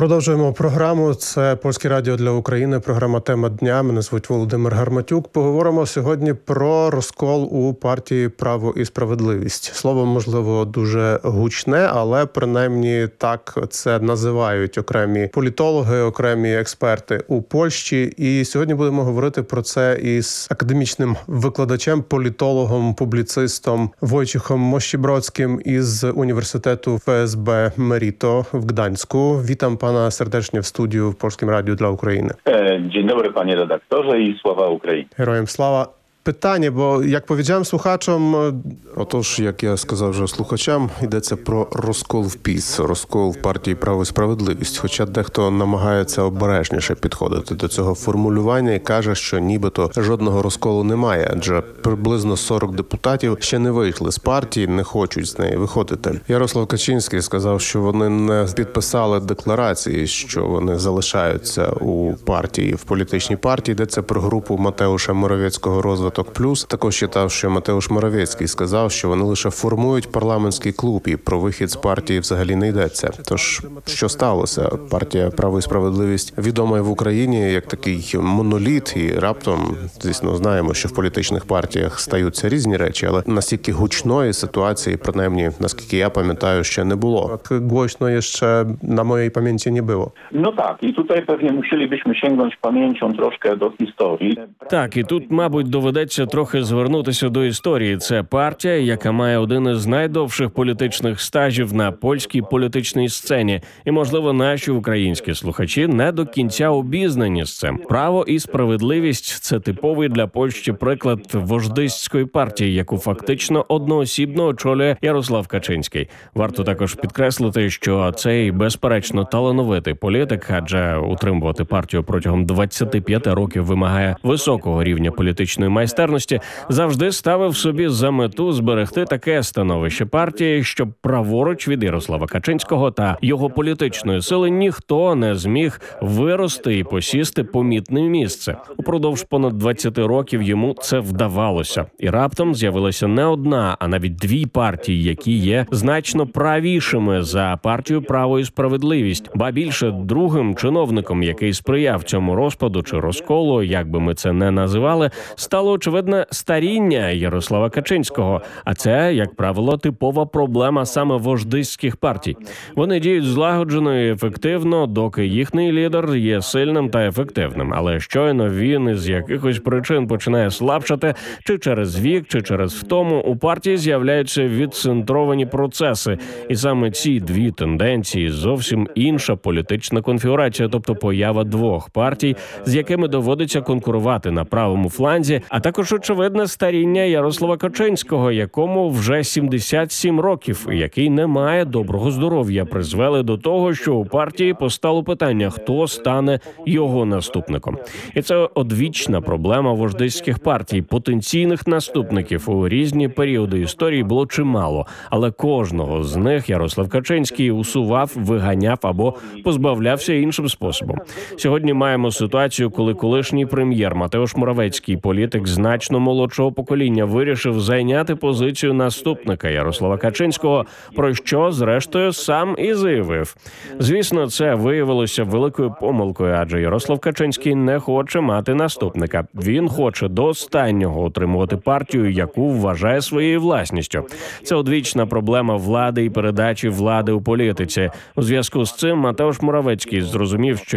Продовжуємо програму. Це Польське радіо для України, програма «Тема дня». Мене звуть Володимир Гарматюк. Поговоримо сьогодні про розкол у партії «Право і справедливість». Слово, можливо, дуже гучне, але принаймні так це називають окремі політологи, окремі експерти у Польщі. І сьогодні будемо говорити про це із академічним викладачем, політологом, публіцистом Wojciechом Mościbrockim із університету ФСБ Меріто в Gdańsku. Witam pana serdecznie w studiu w Polskim Radiu dla Ukrainy. Dzień dobry, panie redaktorze, i sława Ukrainie. Героям слава. Питання, бо, як повідомляв слухачам... Отож, як я сказав вже слухачам, йдеться про розкол в ПіС, розкол в партії «Право і справедливість». Хоча дехто намагається обережніше підходити до цього формулювання і каже, що нібито жодного розколу немає, адже приблизно 40 депутатів ще не вийшли з партії, не хочуть з неї виходити. Ярослав Качинський сказав, що вони не підписали декларації, що вони залишаються у партії, в політичній партії. Йдеться про групу Матеуша Моровецького «Розвиток Плюс». Також читав, що Матеуш Моровецький сказав, що вони лише формують парламентський клуб і про вихід з партії взагалі не йдеться. Тож, що сталося? Партія «Право і справедливість» відома в Україні як такий моноліт, і раптом, звісно, знаємо, що в політичних партіях стаються різні речі, але настільки гучної ситуації, принаймні, наскільки я пам'ятаю, ще не було. Так głośno ще на моїй пам'яті не було. No tak, i tutaj pewnie musielibyśmy sięgnąć pamięcią troszkę do historii. Так, і тут, мабуть, доведеться трохи звернутися до історії. Це партія, яка має один із найдовших політичних стажів на польській політичній сцені. І, можливо, наші українські слухачі не до кінця обізнані з цим. «Право і справедливість» – це типовий для Польщі приклад вождистської партії, яку фактично одноосібно очолює Ярослав Качинський. Варто також підкреслити, що цей, безперечно, талановитий політик, адже утримувати партію протягом 25 років вимагає високого рівня політичної майстерності, завжди ставив собі за мету зберегти таке становище партії, щоб праворуч від Ярослава Качинського та його політичної сили ніхто не зміг вирости і посісти помітне місце. Упродовж понад 20 років йому це вдавалося. І раптом з'явилася не одна, а навіть дві партії, які є значно правішими за партію «Право і справедливість». Ба більше, другим чиновником, який сприяв цьому розпаду чи розколу, як би ми це не називали, стало очевидне старіння Ярослава Качинського. А це, як правило, типова проблема саме вождистських партій. Вони діють злагоджено і ефективно, доки їхній лідер є сильним та ефективним. Але щойно він із якихось причин починає слабшати, чи через вік, чи через втому, у партії з'являються відцентровані процеси. І саме ці дві тенденції – зовсім інша політична конфігурація, тобто поява двох партій, з якими доводиться конкурувати на правому фланзі, а також очевидне старіння Ярослава Качинського, якому вже 77 років, і який не має доброго здоров'я, призвели до того, що у партії постало питання, хто стане його наступником. І це одвічна проблема вождистських партій. Потенційних наступників у різні періоди історії було чимало, але кожного з них Ярослав Качинський усував, виганяв або позбавлявся іншим способом. Сьогодні маємо ситуацію, коли колишній прем'єр Матеуш Моровецький, політик значно молодшого покоління, вирішив зайняти позицію наступника Ярослава Качинського, про що, зрештою, сам і заявив. Звісно, це виявилося великою помилкою, адже Ярослав Качинський не хоче мати наступника. Він хоче до останнього утримувати партію, яку вважає своєю власністю. Це одвічна проблема влади і передачі влади у політиці. У зв'язку з цим Матеуш Моровецький зрозумів, що